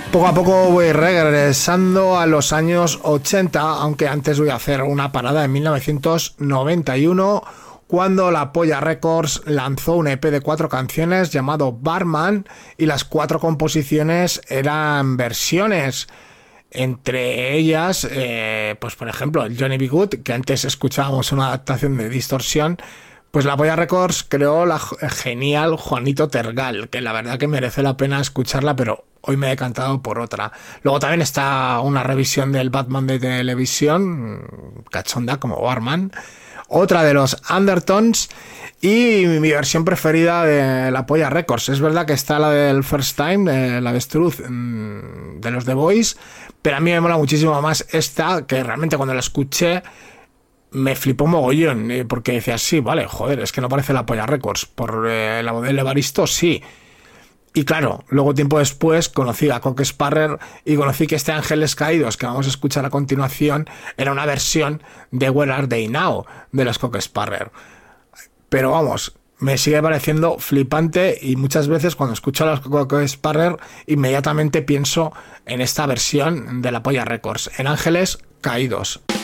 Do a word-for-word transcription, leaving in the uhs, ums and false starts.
Poco a poco voy regresando a los años ochenta, aunque antes voy a hacer una parada en mil novecientos noventa y uno, cuando la Polla Records lanzó un E P de cuatro canciones llamado Barman, y las cuatro composiciones eran versiones. Entre ellas, eh, pues por ejemplo, el Johnny B. Good, que antes escuchábamos una adaptación de Distorsión. Pues la Polla Records creó la genial Juanito Tergal, que la verdad que merece la pena escucharla, pero hoy me he decantado por otra. Luego también está una revisión del Batman de televisión, cachonda como Barman, otra de los Undertones y mi versión preferida de la Polla Records. Es verdad que está la del First Time, de la Avestruz, de los The Boys, pero a mí me mola muchísimo más esta, que realmente cuando la escuché me flipó mogollón, eh, porque decía, sí, vale, joder, es que no parece la Polla Records. Por eh, la voz del Evaristo, sí. Y claro, luego tiempo después conocí a Cock Sparrer y conocí que este Ángeles Caídos, que vamos a escuchar a continuación, era una versión de Where Are They Now, de los Cock Sparrer. Pero vamos, me sigue pareciendo flipante, y muchas veces cuando escucho a los Cock Sparrer inmediatamente pienso en esta versión de la Polla Records, en Ángeles Caídos.